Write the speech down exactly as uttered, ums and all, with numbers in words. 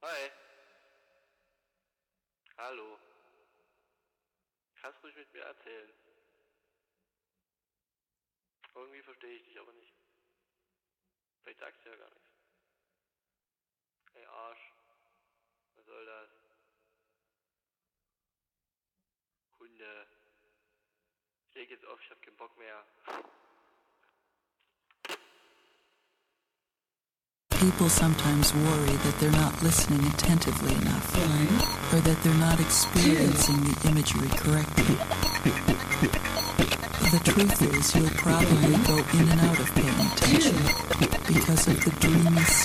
Hi. Hallo. Kannst ruhig mit mir erzählen. Irgendwie verstehe ich dich aber nicht. Vielleicht sagst du ja gar nichts. Ey Arsch. Was soll das? Hunde. Ich leg jetzt auf, ich hab keinen Bock mehr. People sometimes worry that they're not listening attentively enough, or that they're not experiencing the imagery correctly. The truth is, you'll probably go in and out of paying attention because of the dreamy